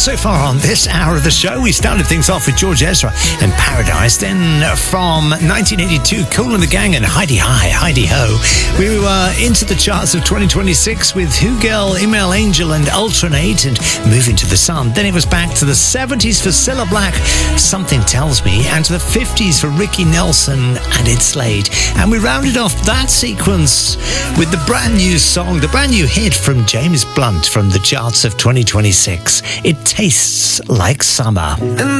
So far on this hour of the show, we started things off with George Ezra and Paradise. Then from 1982, Kool and the Gang and Heidi Hi, Heidi Ho. We were into the charts of 2026 with Who Girl, Email Angel and Alternate and Moving to the Sun. Then it was back to the 70s for Cilla Black, Something Tells Me, and to the 50s for Ricky Nelson and It's Slade. And we rounded off that sequence with the brand new song, the brand new hit from James Blunt from the charts of 2026. It Tastes Like Summer.